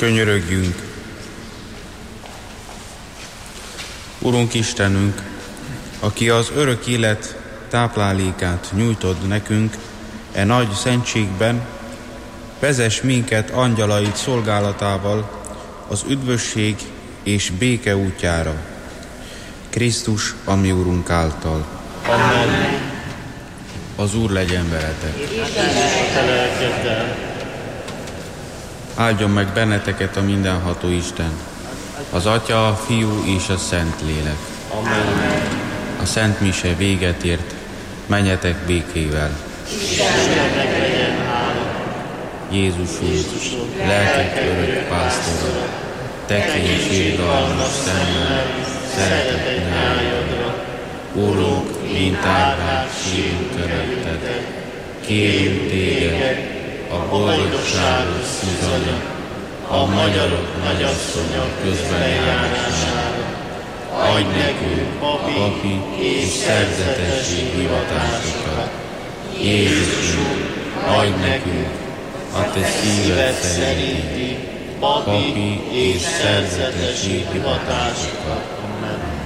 Könyörögjünk! Urunk Istenünk, aki az örök élet táplálékát nyújtod nekünk e nagy szentségben, vezess minket angyalaid szolgálatával az üdvösség és béke útjára. Krisztus, a mi Urunk által. Amen. Az Úr legyen veletek. Áldjon meg benneteket a mindenható Isten, az Atya, a Fiú és a Szentlélek. Amen. A Szent Mise véget ért, menjetek békével. Istennek legyen hála. Jézusunk, lelkek örök pásztora, tekints irgalmas szemmel, szeretett nyájadra. Urunk, mint árvák sírunk előtted, kérünk téged, a boldogságos Szuzanya, a magyarok nagyasszonya közbenjárására. Adj nekünk papi és szerzetesség hivatásokat. Jézusunk, adj nekünk a te szíved szerinti papi és szerzetesség hivatásokat.